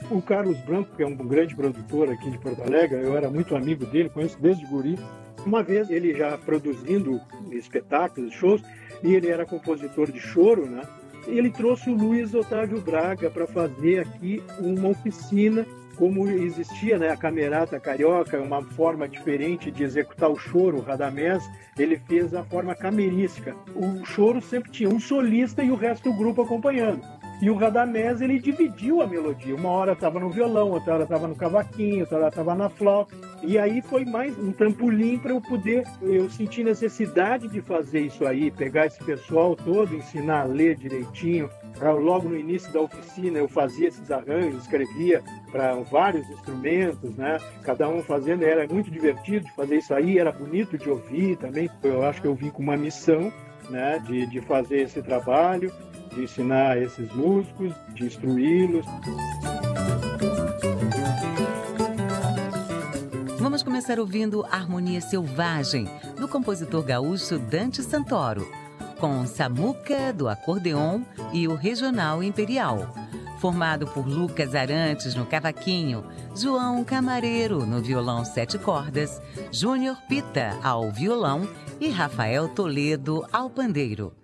O Carlos Branco, que é um grande produtor aqui de Porto Alegre, eu era muito amigo dele, conheço desde guri. Uma vez ele já produzindo espetáculos, shows, e ele era compositor de choro, né? E ele trouxe o Luiz Otávio Braga para fazer aqui uma oficina, como existia, né, a Camerata Carioca, uma forma diferente de executar o choro, o Radamés, ele fez a forma camerística. O choro sempre tinha um solista e o resto do grupo acompanhando. E o Radamés, ele dividiu a melodia. Uma hora estava no violão, outra hora estava no cavaquinho, outra hora estava na flauta. E aí foi mais um trampolim para eu senti necessidade de fazer isso aí, pegar esse pessoal todo, ensinar a ler direitinho. Logo no início da oficina eu fazia esses arranjos, escrevia para vários instrumentos, né? Cada um fazendo, era muito divertido de fazer isso aí, era bonito de ouvir também. Eu acho que eu vim com uma missão, né, de fazer esse trabalho, de ensinar esses músicos, de instruí-los. Vamos começar ouvindo Harmonia Selvagem, do compositor gaúcho Dante Santoro, com Samuca, do acordeon, e o Regional Imperial, formado por Lucas Arantes no cavaquinho, João Camareiro no violão 7 cordas, Júnior Pita ao violão e Rafael Toledo ao pandeiro.